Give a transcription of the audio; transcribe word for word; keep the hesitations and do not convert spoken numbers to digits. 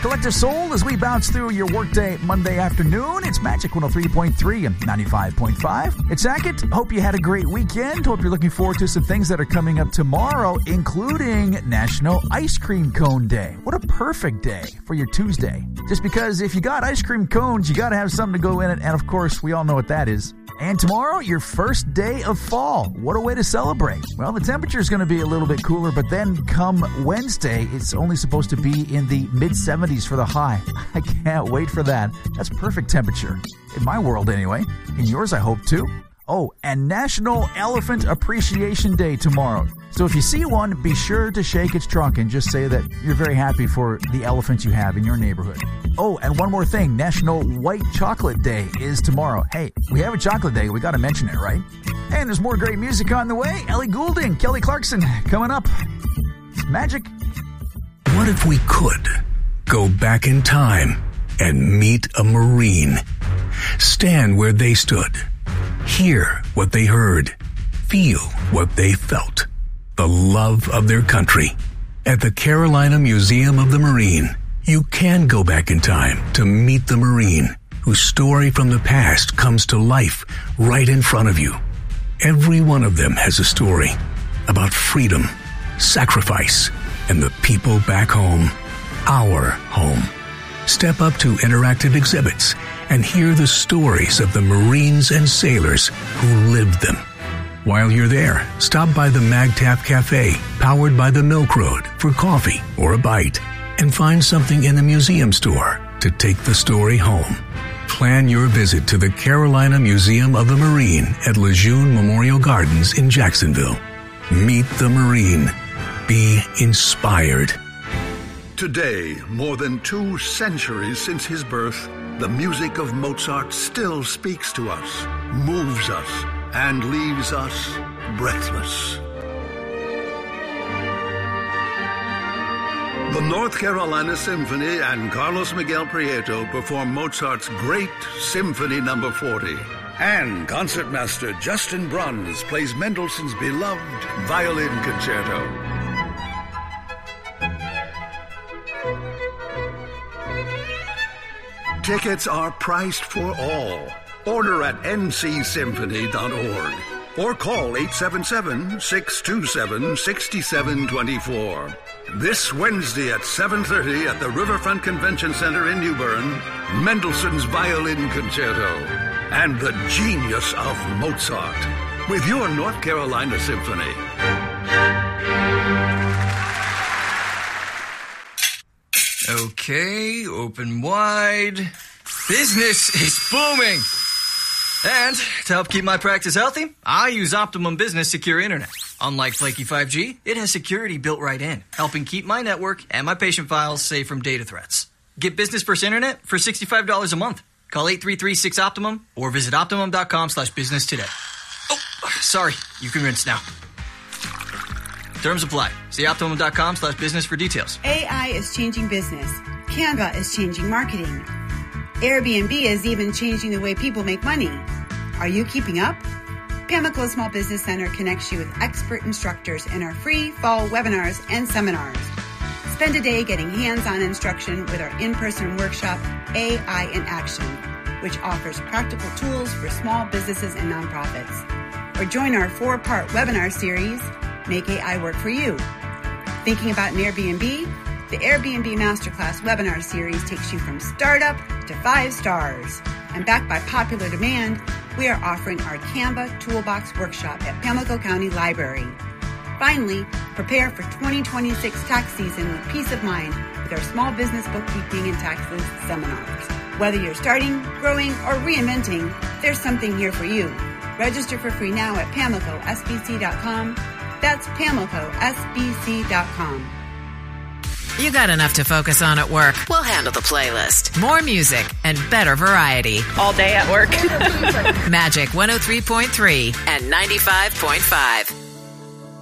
Collective Soul as we bounce through your workday Monday afternoon. It's Magic one oh three point three and ninety-five point five. It's Sackett. Hope you had a great weekend. Hope you're looking forward to some things that are coming up tomorrow, including National Ice Cream Cone Day. What a perfect day for your Tuesday. Just because if you got ice cream cones, you got to have something to go in it. And of course, we all know what that is. And tomorrow, your first day of fall. What a way to celebrate. Well, the temperature is going to be a little bit cooler, but then come Wednesday, it's only supposed to be in the mid seventies for the high. I can't wait for that. That's perfect temperature. In my world, anyway. In yours, I hope, too. Oh, and National Elephant Appreciation Day tomorrow. So if you see one, be sure to shake its trunk and just say that you're very happy for the elephants you have in your neighborhood. Oh, and one more thing. National White Chocolate Day is tomorrow. Hey, we have a chocolate day. We got to mention it, right? And there's more great music on the way. Ellie Goulding, Kelly Clarkson coming up. It's Magic. What if we could go back in time and meet a Marine? Stand where they stood. Hear what they heard. Feel what they felt. The love of their country. At the Carolina Museum of the Marine, you can go back in time to meet the Marine whose story from the past comes to life right in front of you. Every one of them has a story about freedom, sacrifice, and the people back home, our home. Step up to interactive exhibits and hear the stories of the Marines and sailors who lived them. While you're there, stop by the Magtap Cafe, powered by the Milk Road, for coffee or a bite, and find something in the museum store to take the story home. Plan your visit to the Carolina Museum of the Marine at Lejeune Memorial Gardens in Jacksonville. Meet the Marine. Be inspired. Today, more than two centuries since his birth, the music of Mozart still speaks to us, moves us, and leaves us breathless. The North Carolina Symphony and Carlos Miguel Prieto perform Mozart's great Symphony Number forty. And concertmaster Justin Bruns plays Mendelssohn's beloved Violin Concerto. Tickets are priced for all. Order at n c symphony dot org or call eight seven seven, six two seven, six seven two four. This Wednesday at seven thirty at the Riverfront Convention Center in New Bern, Mendelssohn's Violin Concerto and the genius of Mozart with your North Carolina Symphony. Okay, open wide. Business is booming. And to help keep my practice healthy, I use Optimum Business Secure Internet. Unlike flaky five G, it has security built right in, helping keep my network and my patient files safe from data threats. Get Business First Internet for sixty-five dollars a month. Call eight three three, six, Optimum or visit optimum.com slash business today. Oh, sorry. You can rinse now. Terms apply. See optimum.com slash business for details. A I is changing business. Canva is changing marketing. Airbnb is even changing the way people make money. Are you keeping up? Pamlico Small Business Center connects you with expert instructors in our free fall webinars and seminars. Spend a day getting hands-on instruction with our in-person workshop, A I in Action, which offers practical tools for small businesses and nonprofits. Or join our four-part webinar series, Make A I Work for You. Thinking about an Airbnb? The Airbnb Masterclass webinar series takes you from startup to five stars. And backed by popular demand, we are offering our Canva Toolbox Workshop at Pamlico County Library. Finally, prepare for twenty twenty-six tax season with peace of mind with our Small Business Bookkeeping and Taxes seminars. Whether you're starting, growing, or reinventing, there's something here for you. Register for free now at pamlico s b c dot com. That's pamlico s b c dot com. You got enough to focus on at work. We'll handle the playlist. More music and better variety. All day at work. Magic one oh three point three and ninety-five point five.